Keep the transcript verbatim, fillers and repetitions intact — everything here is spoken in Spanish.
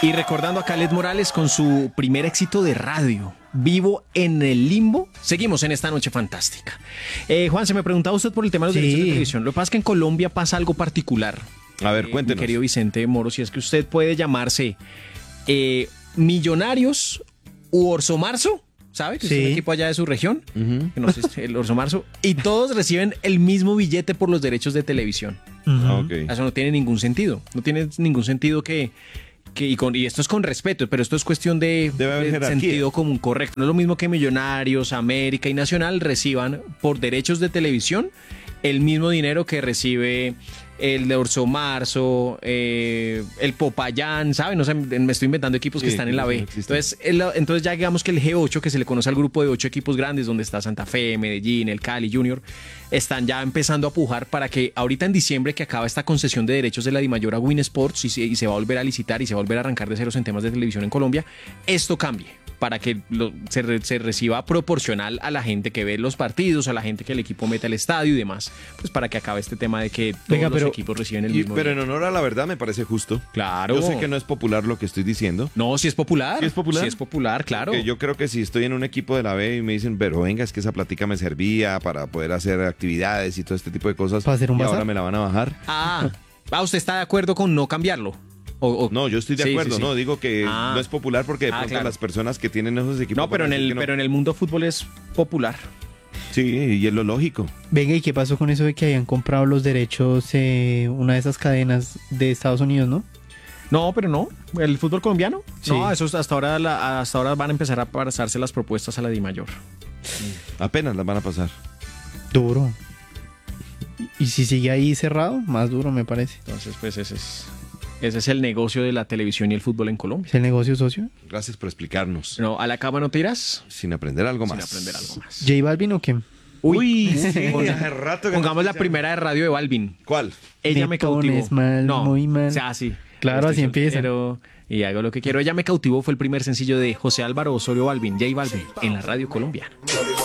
Y recordando a Khaled Morales con su primer éxito de radio, Vivo en el Limbo. Seguimos en esta noche fantástica. Eh, Juan, se me preguntaba usted por el tema de los Sí. derechos de televisión. Lo que pasa es que en Colombia pasa algo particular. A ver, Eh, cuéntenos. mi querido Vicente Moro, si es que usted puede llamarse eh, Millonarios u Orso Marzo, ¿sabe? Que Sí. es un equipo allá de su región. Ujú. Que no sé, el Orso Marzo. Y todos reciben el mismo billete por los derechos de televisión. Ujú. Ah, ok. Eso no tiene ningún sentido. No tiene ningún sentido que... que y, con, y esto es con respeto, pero esto es cuestión de, Debe haber de jerarquía. sentido común, correcto. No es lo mismo que Millonarios, América y Nacional reciban por derechos de televisión el mismo dinero que recibe el de Orso Marzo, eh, el Popayán, ¿saben? No sé, me estoy inventando equipos que Sí, están en la que B. no existen. Entonces, el- entonces ya digamos que el G ocho, que se le conoce al grupo de ocho equipos grandes, donde está Santa Fe, Medellín, el Cali Junior, están ya empezando a pujar para que ahorita en diciembre, que acaba esta concesión de derechos de la Dimayor a Win Sports y se, y se va a volver a licitar y se va a volver a arrancar de ceros en temas de televisión en Colombia, esto cambie para que lo- se, re- se reciba proporcional a la gente que ve los partidos, a la gente que el equipo mete al estadio y demás, pues para que acabe este tema de que todos Venga, los pero- equipos reciben el Y- mismo pero en dinero. honor a la verdad me parece justo. Claro. Yo sé que no es popular lo que estoy diciendo. No, si es popular. ¿Sí es popular? Si es popular, claro. Que yo creo que si estoy en un equipo de la B y me dicen, pero venga, es que esa platica me servía para poder hacer actividades y todo este tipo de cosas. ¿Para hacer un y bazar? ahora me la van a bajar. Ah, ah, ¿usted está de acuerdo con no cambiarlo? O- o- No, yo estoy de Sí, acuerdo, sí, sí. no, digo que Ah. no es popular porque de Ah, pronto claro. las personas que tienen esos equipos... No, pero en van a decir el, que no. pero en el mundo fútbol es popular. Sí, y es lo lógico. Venga, ¿y qué pasó con eso de que habían comprado los derechos eh, una de esas cadenas de Estados Unidos, no? No, pero no. ¿El fútbol colombiano? Sí. No, eso es- hasta ahora, la- hasta ahora van a empezar a pasarse las propuestas a la Dimayor. Apenas las van a pasar. Duro. Y, y si sigue ahí cerrado, más duro me parece. Entonces, pues ese es, ese es el negocio de la televisión y el fútbol en Colombia. ¿Es el negocio socio? Gracias por explicarnos. No, a la cama no te irás Sin aprender algo sin más. aprender algo más. ¿J Balvin o qué? Uy, sí, Pon- hace rato que no pongamos la escuchamos. primera de radio de Balvin. ¿Cuál? Ella me, Me cautivó. pones mal, no, muy mal. O sea, sí. Claro, Estoy así empieza. soltero Y hago lo que quiero. Ella me cautivó fue el primer sencillo de José Álvaro Osorio Balvin, J Balvin, en la radio colombiana.